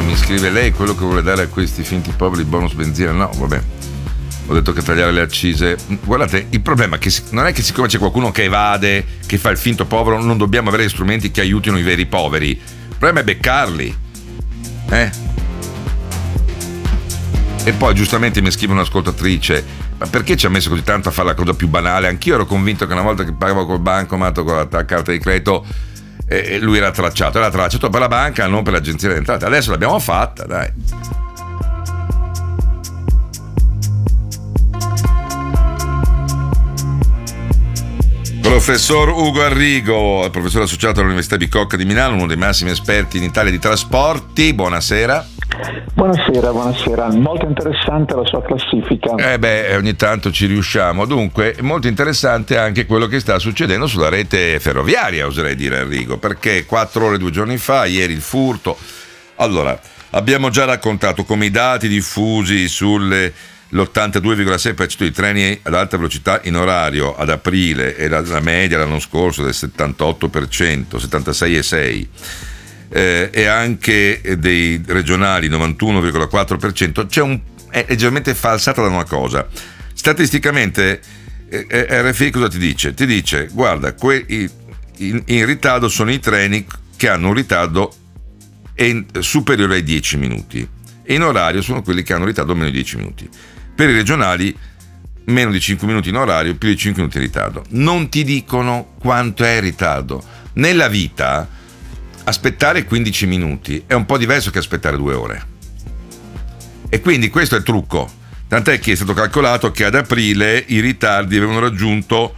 mi scrive: lei è quello che vuole dare a questi finti poveri bonus benzina? No, vabbè, ho detto che tagliare le accise. Guardate, il problema è che non è che siccome c'è qualcuno che evade, che fa il finto povero, non dobbiamo avere strumenti che aiutino i veri poveri. Il problema è beccarli, E poi giustamente mi scrive un'ascoltatrice: ma perché ci ha messo così tanto a fare la cosa più banale? Anch'io ero convinto che una volta che pagavo col bancomat o con la carta di credito, lui era tracciato per la banca, non per l'agenzia delle entrate. Adesso l'abbiamo fatta, dai. Professor Ugo Arrigo, professore associato all'Università Bicocca di Milano, uno dei massimi esperti in Italia di trasporti. Buonasera. Buonasera, molto interessante la sua classifica. Ogni tanto ci riusciamo. Dunque, è molto interessante anche quello che sta succedendo sulla rete ferroviaria, oserei dire, Arrigo, perché 4 ore 2 giorni fa, ieri il furto. Allora, abbiamo già raccontato come i dati diffusi l'82,6% di treni ad alta velocità in orario ad aprile e la media l'anno scorso del 78%, 76,6%. E anche dei regionali 91,4%, è leggermente falsata da una cosa. Statisticamente RFI cosa ti dice? Ti dice: guarda, in ritardo sono i treni che hanno un ritardo superiore ai 10 minuti, e in orario sono quelli che hanno un ritardo meno di 10 minuti. Per i regionali meno di 5 minuti in orario, più di 5 minuti in ritardo. Non ti dicono quanto è il ritardo. Nella vita aspettare 15 minuti è un po' diverso che aspettare 2 ore. E quindi questo è il trucco. Tant'è che è stato calcolato che ad aprile i ritardi avevano raggiunto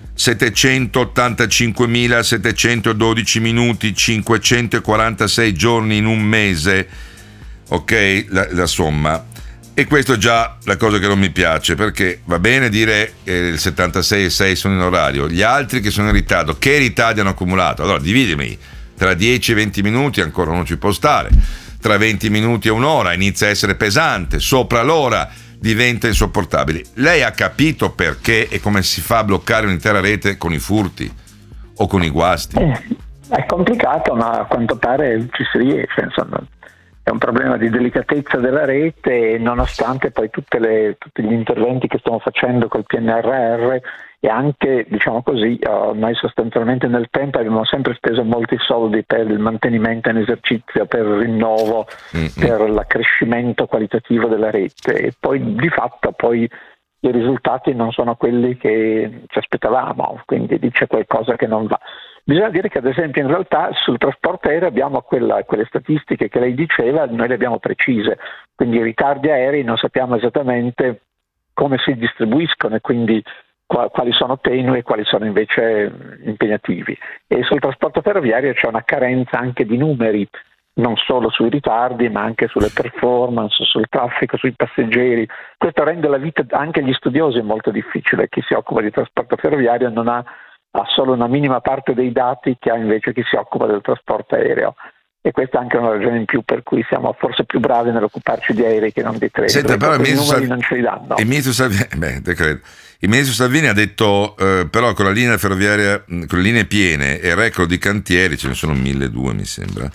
785.712 minuti, 546 giorni in un mese. Ok, la somma. E questo è già la cosa che non mi piace, perché va bene dire il 76,6 sono in orario, gli altri che sono in ritardo, che ritardi hanno accumulato? Allora dividimi. Tra 10 e 20 minuti ancora non ci può stare, tra 20 minuti e un'ora inizia a essere pesante, sopra l'ora diventa insopportabile. Lei ha capito perché e come si fa a bloccare un'intera rete con i furti o con i guasti? È complicato, ma a quanto pare ci si riesce, insomma. È un problema di delicatezza della rete, nonostante poi tutti gli interventi che stiamo facendo col PNRR. E anche, diciamo così, noi sostanzialmente nel tempo abbiamo sempre speso molti soldi per il mantenimento in esercizio, per il rinnovo, per l'accrescimento qualitativo della rete, e poi di fatto i risultati non sono quelli che ci aspettavamo, quindi dice qualcosa che non va. Bisogna dire che ad esempio in realtà sul trasporto aereo abbiamo quelle statistiche che lei diceva, noi le abbiamo precise, quindi i ritardi aerei non sappiamo esattamente come si distribuiscono e quindi quali sono tenui e quali sono invece impegnativi. E sul trasporto ferroviario c'è una carenza anche di numeri, non solo sui ritardi ma anche sulle performance, sul traffico, sui passeggeri. Questo rende la vita anche agli studiosi molto difficile. Chi si occupa di trasporto ferroviario ha solo una minima parte dei dati che ha invece chi si occupa del trasporto aereo. E questa è anche una ragione in più per cui siamo forse più bravi nell'occuparci di aerei che non di treni. Senta, però i numeri non ce li danno. Il ministro Salvini ha detto però con la linea ferroviaria, con le linee piene e il record di cantieri, ce ne sono 1.200 mi sembra,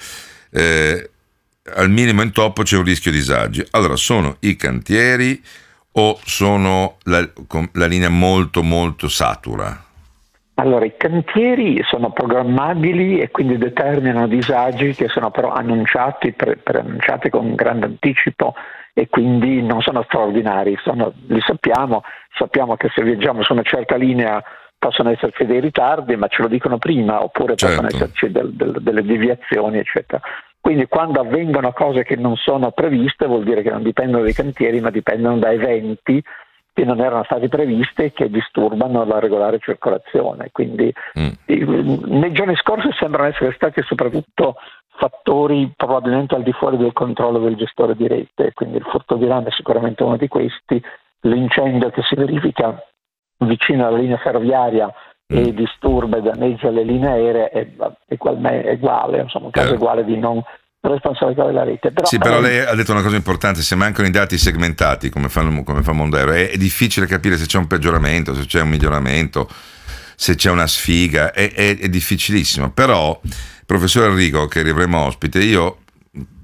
al minimo in toppo c'è un rischio disagi. Allora, sono i cantieri o sono la linea molto molto satura? Allora, i cantieri sono programmabili e quindi determinano disagi che sono però annunciati, preannunciati con grande anticipo, e quindi non sono straordinari, li sappiamo che se viaggiamo su una certa linea possono esserci dei ritardi, ma ce lo dicono prima, oppure possono esserci delle deviazioni, eccetera. Quindi quando avvengono cose che non sono previste vuol dire che non dipendono dai cantieri, ma dipendono da eventi che non erano stati previsti e che disturbano la regolare circolazione. Quindi nei giorni scorsi sembrano essere stati soprattutto fattori probabilmente al di fuori del controllo del gestore di rete, quindi il furto di rame è sicuramente uno di questi, l'incendio che si verifica vicino alla linea ferroviaria e disturba e danneggia le linee aeree è uguale, insomma un caso uguale di non responsabilità della rete. Però lei ha detto una cosa importante: se mancano i dati segmentati come fa Mondero è difficile capire se c'è un peggioramento, se c'è un miglioramento, se c'è una sfiga, è difficilissimo. Però professor Arrigo, che riavremo ospite, io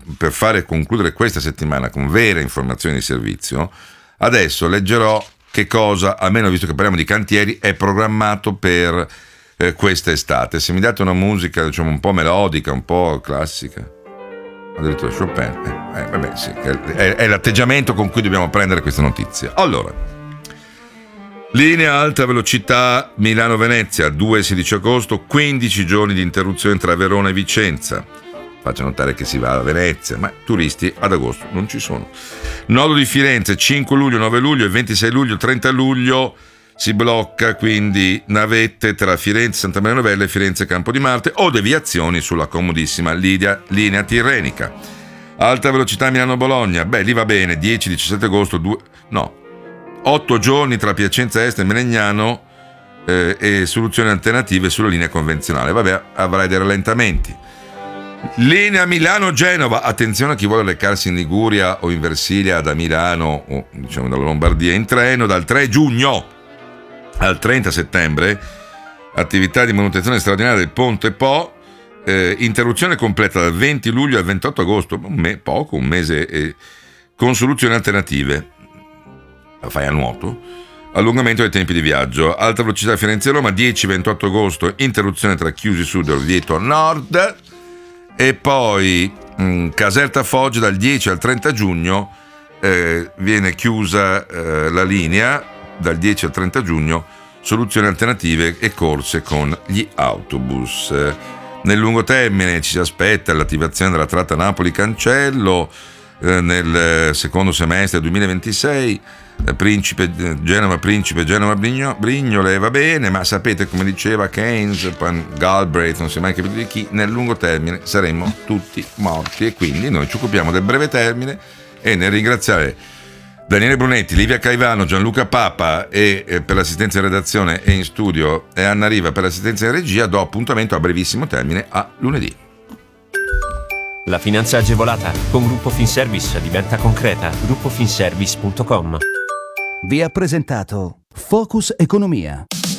per fare concludere questa settimana con vere informazioni di servizio, adesso leggerò che cosa, almeno visto che parliamo di cantieri, è programmato per quest'estate. Se mi date una musica, diciamo, un po' melodica, un po' classica, addirittura Chopin, vabbè, sì, è l'atteggiamento con cui dobbiamo prendere questa notizia. Allora, linea alta velocità Milano-Venezia, 2-16 agosto, 15 giorni di interruzione tra Verona e Vicenza. Faccio notare che si va a Venezia, ma turisti ad agosto non ci sono. Nodo di Firenze, 5 luglio, 9 luglio e 26 luglio, 30 luglio si blocca, quindi navette tra Firenze, Santa Maria Novella e Firenze Campo di Marte, o deviazioni sulla comodissima linea tirrenica. Alta velocità Milano-Bologna, lì va bene, 10-17 agosto, 8 giorni tra Piacenza Est e Melegnano, e soluzioni alternative sulla linea convenzionale. Avrai dei rallentamenti. Linea Milano-Genova, attenzione a chi vuole recarsi in Liguria o in Versilia da Milano o diciamo dalla Lombardia in treno, dal 3 giugno al 30 settembre, attività di manutenzione straordinaria del Ponte Po, interruzione completa dal 20 luglio al 28 agosto, un mese, con soluzioni alternative. La fai a nuoto. Allungamento dei tempi di viaggio. Alta velocità Firenze-Roma, 10-28 agosto, interruzione tra Chiusi Sud e Orvieto Nord. E poi Caserta Foggia dal 10 al 30 giugno viene chiusa la linea dal 10 al 30 giugno, soluzioni alternative e corse con gli autobus. Nel lungo termine ci si aspetta l'attivazione della tratta Napoli-Cancello nel secondo semestre 2026, Genova-Brignole va bene, ma sapete, come diceva Keynes, Galbraith, non si è mai capito di chi, nel lungo termine saremmo tutti morti, e quindi noi ci occupiamo del breve termine. E nel ringraziare Daniele Brunetti, Livia Caivano, Gianluca Papa e per l'assistenza in redazione e in studio, e Anna Riva per l'assistenza in regia, do appuntamento a brevissimo termine a lunedì. La finanza agevolata con Gruppo Finservice diventa concreta. gruppofinservice.com. Vi ha presentato Focus Economia.